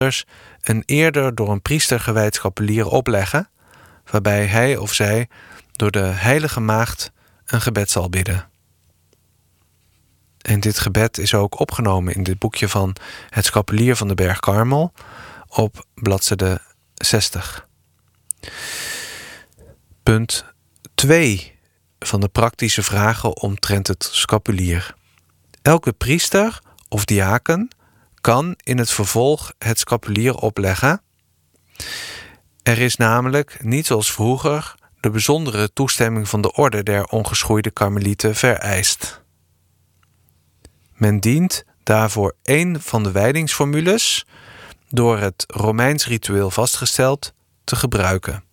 een eerder door een priester gewijd scapulier opleggen, waarbij hij of zij door de heilige maagd een gebed zal bidden. En dit gebed is ook opgenomen in dit boekje van Het Scapulier van de Berg Karmel op bladzijde 60. Punt 2 van de praktische vragen omtrent het scapulier. Elke priester of diaken kan in het vervolg het scapulier opleggen. Er is namelijk, niet zoals vroeger, de bijzondere toestemming van de orde der ongeschoeide karmelieten vereist. Men dient daarvoor één van de wijdingsformules, door het Romeins ritueel vastgesteld, te gebruiken.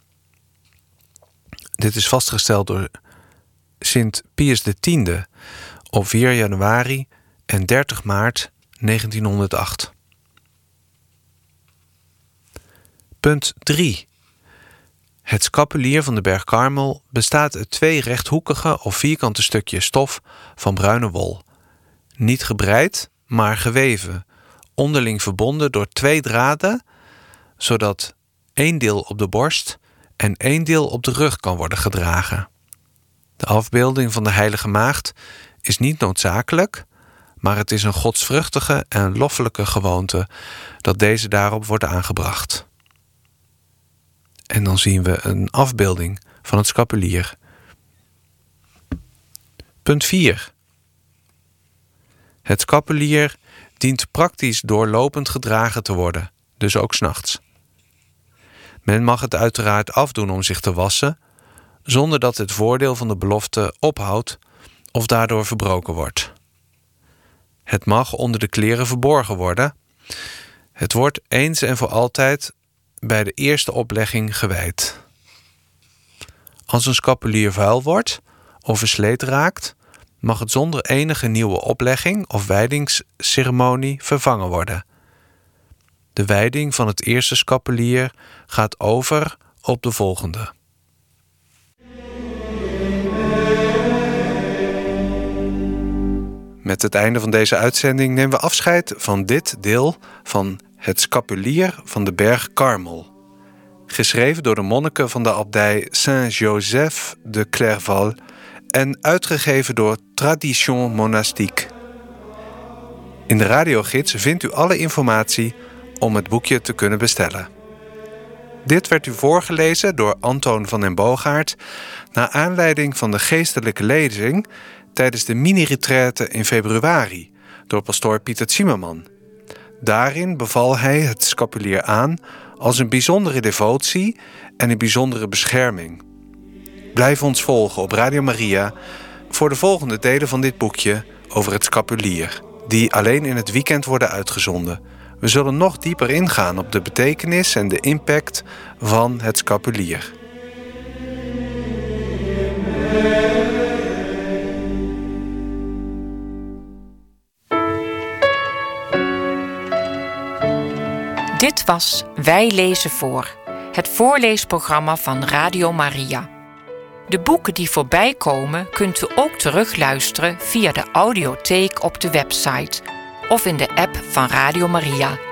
Dit is vastgesteld door Sint Pius X op 4 januari en 30 maart 1908. Punt 3. Het scapulier van de Berg Karmel bestaat uit 2 rechthoekige of vierkante stukjes stof van bruine wol. Niet gebreid, maar geweven, onderling verbonden door 2 draden, zodat 1 deel op de borst en 1 deel op de rug kan worden gedragen. De afbeelding van de heilige maagd is niet noodzakelijk, maar het is een godsvruchtige en loffelijke gewoonte dat deze daarop wordt aangebracht. En dan zien we een afbeelding van het scapulier. Punt 4. Het scapulier dient praktisch doorlopend gedragen te worden, dus ook 's nachts. Men mag het uiteraard afdoen om zich te wassen, zonder dat het voordeel van de belofte ophoudt of daardoor verbroken wordt. Het mag onder de kleren verborgen worden. Het wordt eens en voor altijd bij de eerste oplegging gewijd. Als een scapulier vuil wordt of versleten raakt, mag het zonder enige nieuwe oplegging of wijdingsceremonie vervangen worden. De wijding van het eerste scapulier gaat over op de volgende. Met het einde van deze uitzending nemen we afscheid van dit deel van Het Scapulier van de Berg Karmel. Geschreven door de monniken van de abdij Saint-Joseph de Clairval en uitgegeven door Tradition Monastique. In de radiogids vindt u alle informatie om het boekje te kunnen bestellen. Dit werd u voorgelezen door Antoon van den Boogaard naar aanleiding van de geestelijke lezing tijdens de mini-retraite in februari door pastoor Pieter Zimmerman. Daarin beval hij het scapulier aan als een bijzondere devotie en een bijzondere bescherming. Blijf ons volgen op Radio Maria voor de volgende delen van dit boekje over het scapulier, die alleen in het weekend worden uitgezonden. We zullen nog dieper ingaan op de betekenis en de impact van het scapulier. Dit was Wij lezen voor, het voorleesprogramma van Radio Maria. De boeken die voorbij komen kunt u ook terugluisteren via de audiotheek op de website of in de app van Radio Maria.